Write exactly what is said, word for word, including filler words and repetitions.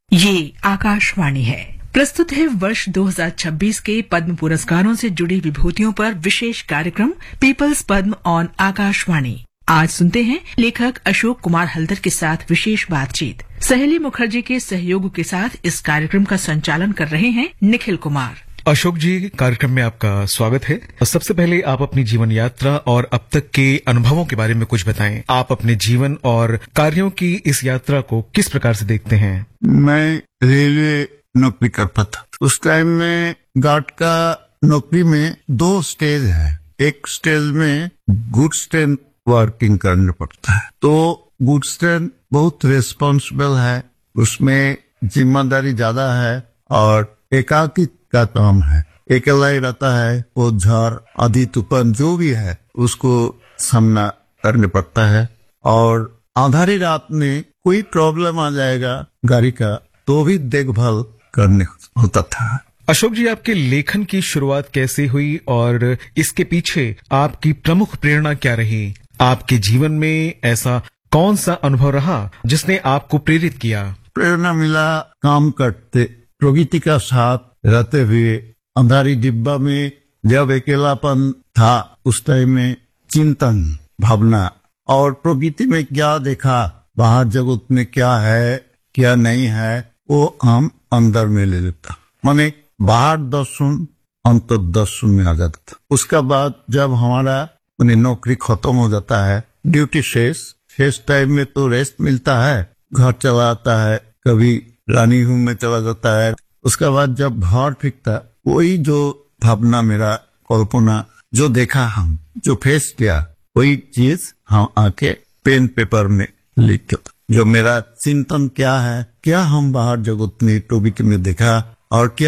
ये आकाशवाणी है। प्रस्तुत है वर्ष दो हज़ार छब्बीस के पद्म पुरस्कारों से जुड़ी विभूतियों पर विशेष कार्यक्रम पीपल्स पद्म ऑन आकाशवाणी। आज सुनते हैं लेखक अशोक कुमार हल्दर के साथ विशेष बातचीत। सहेली मुखर्जी के सहयोग के साथ इस कार्यक्रम का संचालन कर रहे हैं निखिल कुमार। अशोक जी, कार्यक्रम में आपका स्वागत है। सबसे पहले आप अपनी जीवन यात्रा और अब तक के अनुभवों के बारे में कुछ बताएं। आप अपने जीवन और कार्यों की इस यात्रा को किस प्रकार से देखते हैं? मैं रेलवे नौकरी करता था। उस टाइम में गार्ड का नौकरी में दो स्टेज है। एक स्टेज में गुड्स ट्रेन वर्किंग करना पड़ता है, तो गुड्स ट्रेन बहुत रिस्पॉन्सिबल है, उसमें जिम्मेदारी ज्यादा है और एकाकी का काम है। अकेला ही रहता है, वो झाड़ आधी तूफान जो भी है उसको सामना करने पड़ता है। और आधारी रात में कोई प्रॉब्लम आ जाएगा गाड़ी का तो भी देखभाल करने होता था। अशोक जी, आपके लेखन की शुरुआत कैसे हुई और इसके पीछे आपकी प्रमुख प्रेरणा क्या रही? आपके जीवन में ऐसा कौन सा अनुभव रहा जिसने आपको प्रेरित किया? प्रेरणा मिला काम करते, प्रकृति का साथ रहते हुए। अंधारी डिब्बा में जब अकेलापन था उस टाइम में चिंतन, भावना और प्रकृति में क्या देखा, बाहर जगत में क्या है क्या नहीं है, वो हम अंदर में ले लेता। माने बाहर दर्शन अंतर दर्शन में आ जाता था। उसका बाद जब हमारा नौकरी खत्म हो जाता है, ड्यूटी शेष शेष टाइम में तो रेस्ट मिलता है, घर चला आता है, कभी रानी रूम में चला जाता है। उसके बाद जब घर फिरता, वही जो भावना, मेरा कल्पना, जो देखा हम, जो फेस किया, वही चीज हम आके पेन पेपर में लिख के, जो मेरा चिंतन क्या है, क्या हम बाहर जगत में टॉपिक में देखा और क्या